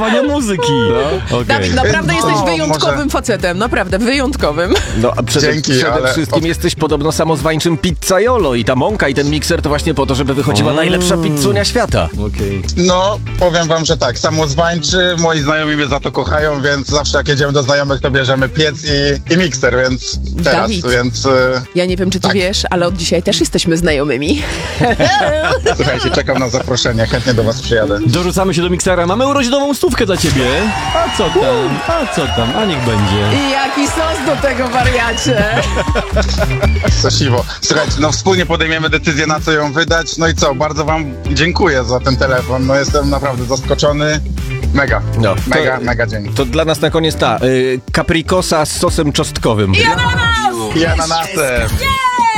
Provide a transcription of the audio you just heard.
traktowania muzyki. No. Okay. Naprawdę jesteś No, wyjątkowym może- facetem, naprawdę wyjątkowym. No, a przede Dzięki, ale wszystkim jesteś podobno samozwańczym pizzaiolo i ta mąka i ten mikser to właśnie po to, żeby wychodziła najlepsza pizzunia świata. Okej. No, powiem wam, że tak, samozwańczy, moi znajomi mnie za to kochają, więc zawsze jak jedziemy do znajomych, to bierzemy piec i mikser, więc teraz, Dawid. więc Ja nie wiem, czy ty Tak. wiesz, ale od dzisiaj też jesteśmy znajomymi. słuchajcie, czekam na zaproszenie, chętnie do was przyjadę. Dorzucamy się do miksera. Mamy urodzinową stówkę dla ciebie. A co tam? A niech będzie. I jaki sos do tego, wariacie! Co siwo. Słuchajcie, no wspólnie podejmiemy decyzję, na co ją wydać, no i co, bardzo wam dziękuję za ten telefon, no jestem naprawdę zaskoczony. Mega, No, mega dzień. To dla nas na koniec ta capricosa z sosem czosnkowym. Ja na nas! I ananasem. Yeah!